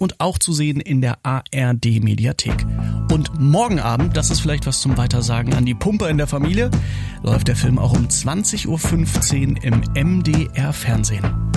und auch zu sehen in der ARD-Mediathek. Und morgen Abend, das ist vielleicht was zum Weitersagen an die Pumper in der Familie, läuft der Film auch um 20.15 Uhr im MDR Fernsehen.